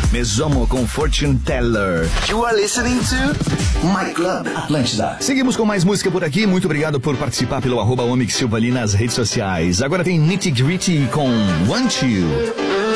Mesomo com Fortune Teller. You are listening to My Club Atlântida. Seguimos com mais música por aqui. Muito obrigado por participar pelo @Omix Silva ali nas redes sociais. Agora tem Nitty Gritty com Want You.